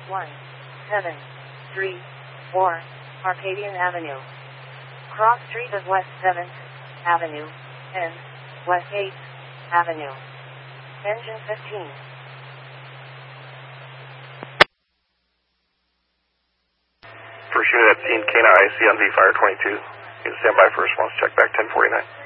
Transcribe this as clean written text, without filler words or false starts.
1734 Arcadian Avenue. Cross Street of West 7th Avenue and West 8th Avenue. Engine 15. First unit at scene, K9 IC on V Fire 22. You can stand by for response, check back 1049.